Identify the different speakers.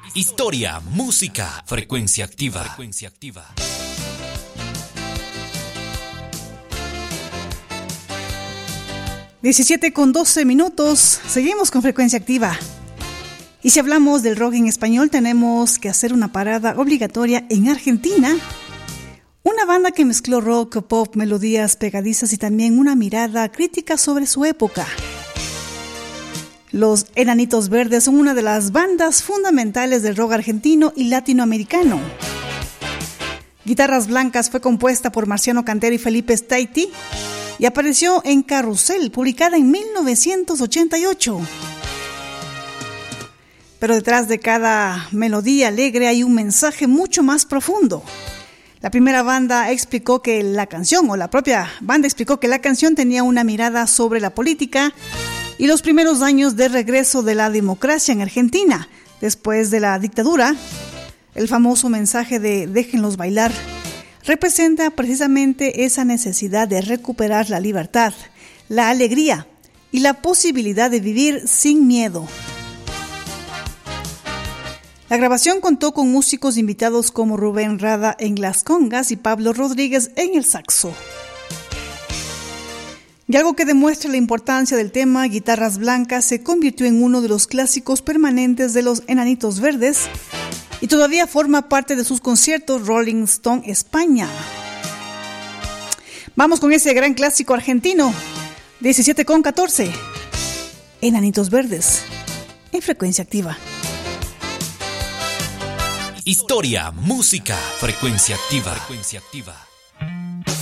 Speaker 1: Historia, música, frecuencia activa. Frecuencia activa.
Speaker 2: (17:12). Seguimos con Frecuencia Activa. Y si hablamos del rock en español, tenemos que hacer una parada obligatoria en Argentina. Una banda que mezcló rock, pop, melodías pegadizas y también una mirada crítica sobre su época. Los Enanitos Verdes son una de las bandas fundamentales del rock argentino y latinoamericano. Guitarras Blancas fue compuesta por Marciano Cantero y Felipe Staiti y apareció en Carrusel, publicada en 1988. Pero detrás de cada melodía alegre hay un mensaje mucho más profundo. La primera banda explicó que la canción tenía una mirada sobre la política y los primeros años de regreso de la democracia en Argentina, después de la dictadura. El famoso mensaje de "déjenlos bailar" representa precisamente esa necesidad de recuperar la libertad, la alegría y la posibilidad de vivir sin miedo. La grabación contó con músicos invitados como Rubén Rada en las congas y Pablo Rodríguez en el saxo. Y algo que demuestra la importancia del tema, Guitarras Blancas se convirtió en uno de los clásicos permanentes de los Enanitos Verdes y todavía forma parte de sus conciertos Rolling Stone España. Vamos con ese gran clásico argentino, 17:14. Enanitos Verdes, en Frecuencia Activa.
Speaker 1: Historia, música, frecuencia activa. Frecuencia activa.